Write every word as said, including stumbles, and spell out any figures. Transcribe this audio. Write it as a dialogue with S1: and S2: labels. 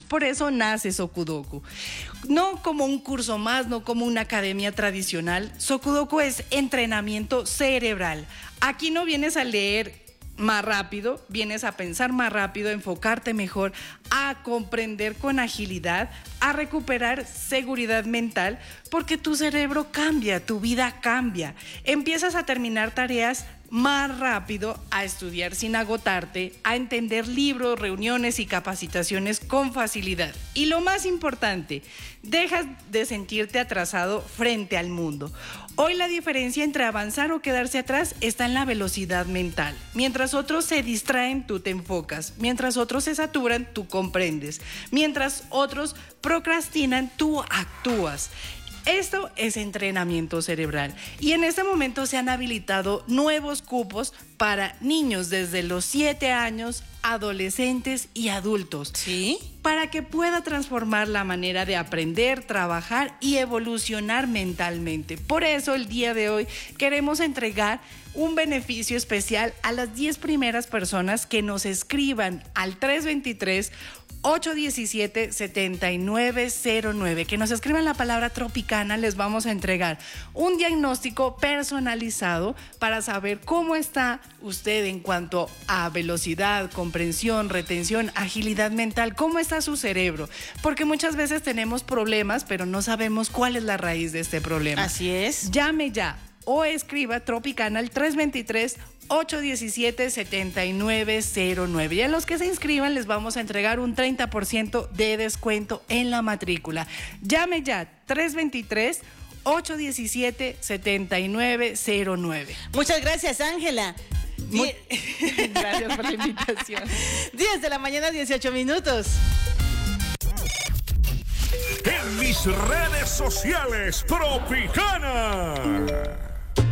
S1: Por eso nace Sokudoku. No como un curso más, no como una academia tradicional. Sokudoku es entrenamiento cerebral. Aquí no vienes a leer más rápido, vienes a pensar más rápido, a enfocarte mejor, a comprender con agilidad, a recuperar seguridad mental, porque tu cerebro cambia, tu vida cambia. Empiezas a terminar tareas más rápido, a estudiar sin agotarte, a entender libros, reuniones y capacitaciones con facilidad. Y lo más importante, dejas de sentirte atrasado frente al mundo. Hoy la diferencia entre avanzar o quedarse atrás está en la velocidad mental. Mientras otros se distraen, tú te enfocas. Mientras otros se saturan, tú comprendes. Mientras otros procrastinan, tú actúas. Esto es entrenamiento cerebral y en este momento se han habilitado nuevos cupos para niños desde los siete años, adolescentes y adultos.
S2: ¿Sí?
S1: Para que pueda transformar la manera de aprender, trabajar y evolucionar mentalmente. Por eso el día de hoy queremos entregar un beneficio especial a las diez primeras personas que nos escriban al tres dos tres, ocho uno siete, siete nueve cero nueve, que nos escriban la palabra Tropicana. Les vamos a entregar un diagnóstico personalizado para saber cómo está usted en cuanto a velocidad, comprensión, retención, agilidad mental, cómo está su cerebro, porque muchas veces tenemos problemas, pero no sabemos cuál es la raíz de este problema.
S2: Así es.
S1: Llame ya o escriba Tropicana al tres dos tres, ocho uno siete, siete nueve cero nueve. Y a los que se inscriban les vamos a entregar un treinta por ciento de descuento en la matrícula. Llame ya, tres dos tres, ocho uno siete, siete nueve cero nueve.
S2: Muchas gracias, Ángela.
S1: Muy... Gracias por la invitación.
S2: diez de la mañana, dieciocho minutos.
S3: En mis redes sociales, Tropicana.